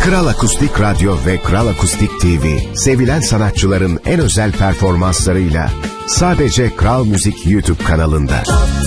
Kral Akustik Radyo ve Kral Akustik TV, sevilen sanatçıların en özel performanslarıyla sadece Kral Müzik YouTube kanalında.